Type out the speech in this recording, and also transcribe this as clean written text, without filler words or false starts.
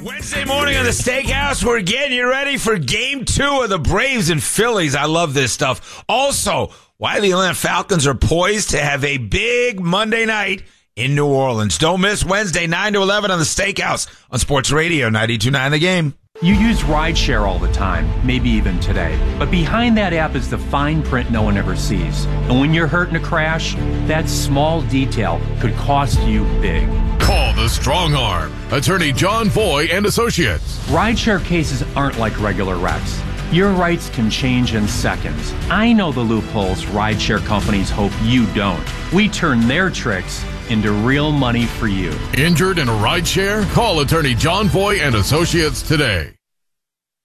Wednesday morning on the Steakhouse, we're getting you ready for Game 2 of the Braves and Phillies. I love this stuff. Also, why the Atlanta Falcons are poised to have a big Monday night in New Orleans. Don't miss Wednesday, 9 to 11 on the Steakhouse on Sports Radio 92.9 The Game. You use rideshare all the time, maybe even today. But behind that app is the fine print no one ever sees. And when you're hurt in a crash, that small detail could cost you big. Call the Strong Arm. Attorney John Foy and Associates. Rideshare cases aren't like regular wrecks. Your rights can change in seconds. I know the loopholes rideshare companies hope you don't. We turn their tricks into real money for you. Injured in a rideshare? Call attorney John Foy and Associates today.